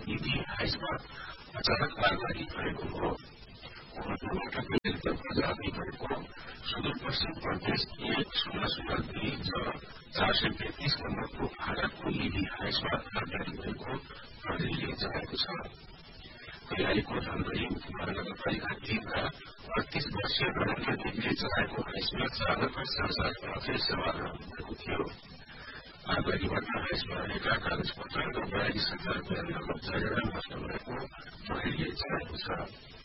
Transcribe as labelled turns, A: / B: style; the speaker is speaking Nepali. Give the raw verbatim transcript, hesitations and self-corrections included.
A: निधि हाइसमा अचानक लागलागी भएको हो। कोहलपुरबाट बेलतर्फ जाँदै गरेको सुदूरपश्चिम प्रदेश एक शून्य शून्य दुई ज चार सय तेत्तीस नम्बरको भारतको निधि हाइसमा लागलागी भएको प्रहरीले जनाएको छ। कैलालीको धनगढ़ी महानगरपालिका तीनका अडतीस वर्षीय नरेन्द्र देवीले चलाएको हाइसमा चालक र संचालकमात्रै सवार रहनुभएको थियो। आगलागीबाट हाइसमा रहेका कागज पत्र र बयालिस हजार रुपियाँ नगद जरेर नष्ट भएको प्रहरीले जनाएको छ।